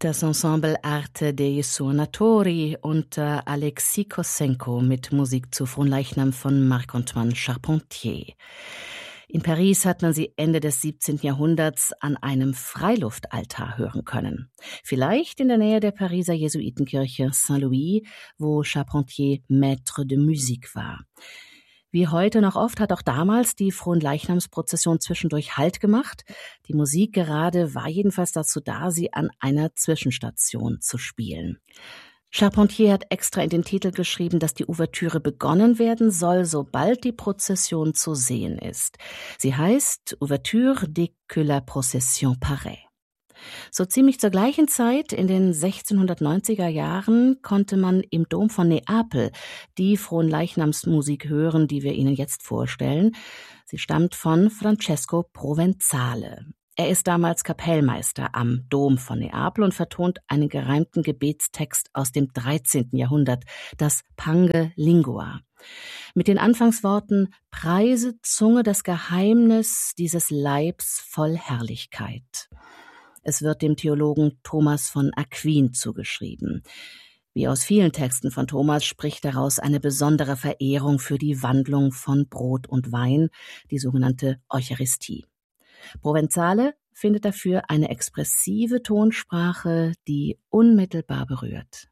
Das Ensemble Arte dei Suonatori unter Alexis Kossenko mit Musik zu Fronleichnam von Marc-Antoine Charpentier. In Paris hat man sie Ende des 17. Jahrhunderts an einem Freiluftaltar hören können. Vielleicht in der Nähe der Pariser Jesuitenkirche Saint-Louis, wo Charpentier Maître de Musique war. Wie heute noch oft hat auch damals die Fronleichnamsprozession zwischendurch Halt gemacht. Die Musik gerade war jedenfalls dazu da, sie an einer Zwischenstation zu spielen. Charpentier hat extra in den Titel geschrieben, dass die Ouvertüre begonnen werden soll, sobald die Prozession zu sehen ist. Sie heißt Ouverture dès que la procession paraît. So ziemlich zur gleichen Zeit, in den 1690er Jahren, konnte man im Dom von Neapel die Fronleichnamsmusik hören, die wir Ihnen jetzt vorstellen. Sie stammt von Francesco Provenzale. Er ist damals Kapellmeister am Dom von Neapel und vertont einen gereimten Gebetstext aus dem 13. Jahrhundert, das Pange Lingua. Mit den Anfangsworten »Preise, Zunge, das Geheimnis dieses Leibs voll Herrlichkeit«. Es wird dem Theologen Thomas von Aquin zugeschrieben. Wie aus vielen Texten von Thomas spricht daraus eine besondere Verehrung für die Wandlung von Brot und Wein, die sogenannte Eucharistie. Provenzale findet dafür eine expressive Tonsprache, die unmittelbar berührt.